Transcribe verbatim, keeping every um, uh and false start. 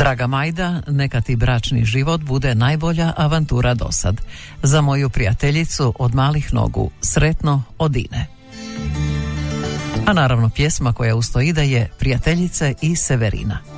Draga Majda, neka ti bračni život bude najbolja avantura dosad. Za moju prijateljicu od malih nogu, sretno od Ine. A naravno pjesma koja uz to ide je Prijateljice i Severina.